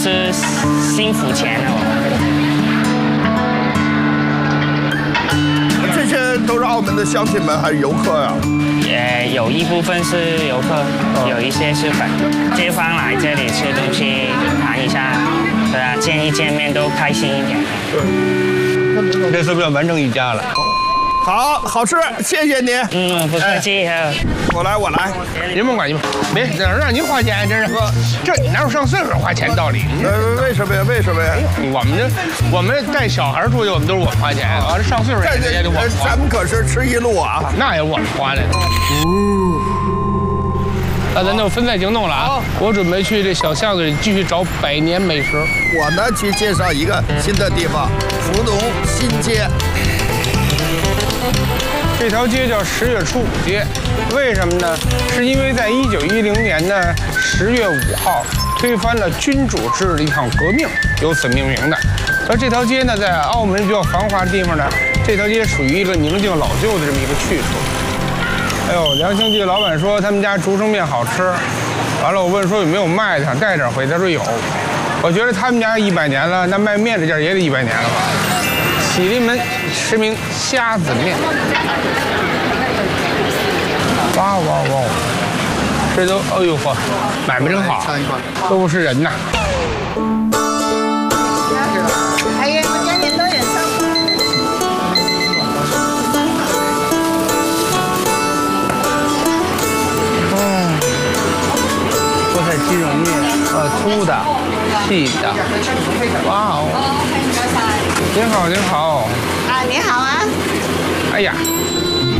是幸福钱哦。 这些都是澳门的乡亲们还是游客呀？ 也有一部分是游客，有一些是街坊来这里吃东西谈一下，对啊，见面都开心一点。 这是不是完成一家了？ 好，好吃，谢谢你。 不客气。 我来。 您甭管，别让您花钱，真是这哪有上岁数花钱道理？ 为什么呀？ 我们带小孩出去，我们都是我们花钱，完了上岁数也得我们花。 咱们可是吃一路啊， 那也我们花的。那咱就分赛行动了啊！我准备去这小巷子里继续找百年美食。 我呢去介绍一个新的地方——福农新街。 这条街叫10月初5街，为什么呢？是因为在1910年的10月5号推翻了君主制的一场革命，由此命名的。而这条街呢，在澳门比较繁华的地方呢，这条街属于一个宁静老旧的这么一个去处。哎呦，梁兴记的老板说他们家竹升面好吃，完了我问说有没有卖的，想带点回，他说有。我觉得他们家100年了，那卖面这家也得100年了吧。喜临门驰名虾子面，哇！这都哎呦呵，买卖真好，都是人呐。 哎呀，我家人都有上。 菠菜鸡肉面，粗的、细的，哇哦！您好。 啊，你好啊。 哎呀，